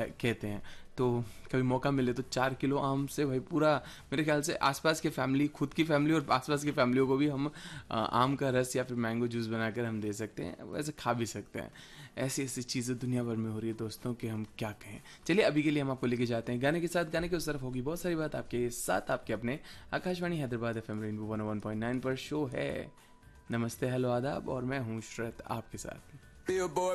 कहते हैं। तो कभी मौका मिले तो 4 किलो आम से भाई पूरा, मेरे ख्याल से आसपास के फैमिली, खुद की फैमिली और आसपास की फैमिलियों को भी हम आम का रस या फिर मैंगो जूस बनाकर हम दे सकते हैं, वैसे खा भी सकते हैं। ऐसी ऐसी चीज़ें दुनिया भर में हो रही है दोस्तों कि हम क्या कहें। चलिए अभी के लिए हम आपको लेके जाते हैं गाने के साथ, गाने के उस तरफ होगी बहुत सारी बात आपके साथ, आपके अपने आकाशवाणी हैदराबाद FM रेनबो 101.9 पर शो है नमस्ते हेलो आदाब, और मैं हूँ श्रत आपके साथ।